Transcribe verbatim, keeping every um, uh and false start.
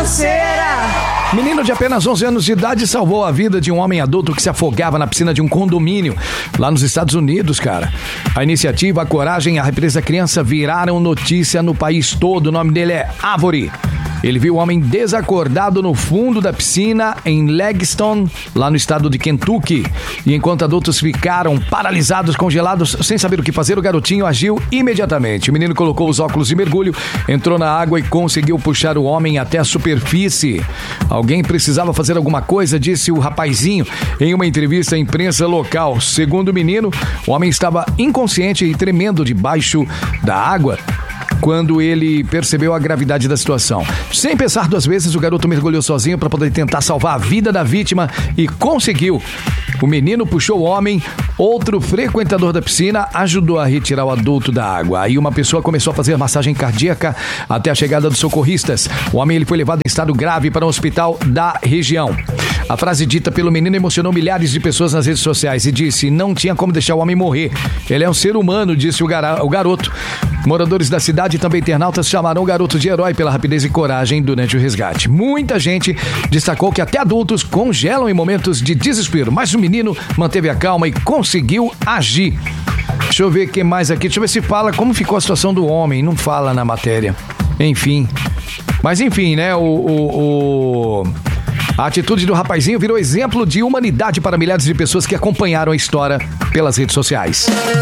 canseira. Menino de apenas onze anos de idade salvou a vida de um homem adulto que se afogava na piscina de um condomínio lá nos Estados Unidos, cara. A iniciativa, a coragem e a rapidez da criança viraram notícia no país todo. O nome dele é Avery. Ele viu o homem desacordado no fundo da piscina em Legiston, lá no estado de Kentucky. E enquanto adultos ficaram paralisados, congelados, sem saber o que fazer, o garotinho agiu imediatamente. O menino colocou os óculos de mergulho, entrou na água e conseguiu puxar o homem até a superfície. Alguém precisava fazer alguma coisa, disse o rapazinho em uma entrevista à imprensa local. Segundo o menino, o homem estava inconsciente e tremendo debaixo da água quando ele percebeu a gravidade da situação. Sem pensar duas vezes, o garoto mergulhou sozinho para poder tentar salvar a vida da vítima e conseguiu. O menino puxou o homem, outro frequentador da piscina ajudou a retirar o adulto da água. Aí uma pessoa começou a fazer massagem cardíaca até a chegada dos socorristas. O homem ele foi levado em estado grave para um hospital da região. A frase dita pelo menino emocionou milhares de pessoas nas redes sociais e disse: não tinha como deixar o homem morrer. Ele é um ser humano, disse o, gar- o garoto. Moradores da cidade e também internautas chamaram o garoto de herói pela rapidez e coragem durante o resgate. Muita gente destacou que até adultos congelam em momentos de desespero, mas o menino manteve a calma e conseguiu agir. Deixa eu ver o que mais aqui. Deixa eu ver se fala como ficou a situação do homem. Não fala na matéria. Enfim. Mas enfim, né? O... o, o... A atitude do rapazinho virou exemplo de humanidade para milhares de pessoas que acompanharam a história pelas redes sociais.